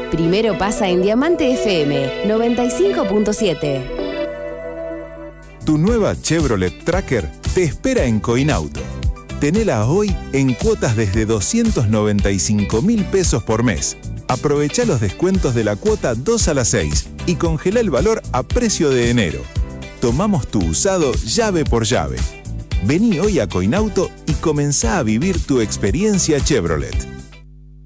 Primero pasa en Diamante FM 95.7. Tu nueva Chevrolet Tracker te espera en Coinauto. Tenela hoy en cuotas desde 295.000 pesos por mes. Aprovecha los descuentos de la cuota 2 a las 6 y congela el valor a precio de enero. Tomamos tu usado llave por llave. Vení hoy a Coinauto y comenzá a vivir tu experiencia Chevrolet.